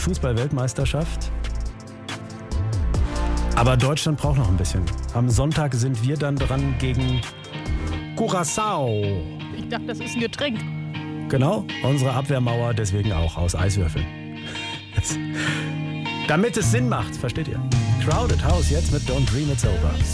Fußball-Weltmeisterschaft. Aber Deutschland braucht noch ein bisschen. Am Sonntag sind wir dann dran gegen Curaçao. Ich dachte, das ist ein Getränk. Genau, unsere Abwehrmauer deswegen auch aus Eiswürfeln. Damit es Sinn macht, versteht ihr? Crowded House jetzt mit Don't Dream It's Over.